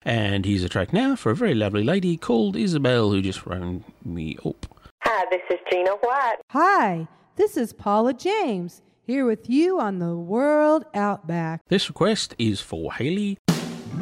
And here's a track now for a very lovely lady called Isabel who just phoned me up. Hi, this is Gina White. Hi, this is Paula James, here with you on the World Outback. This request is for Haley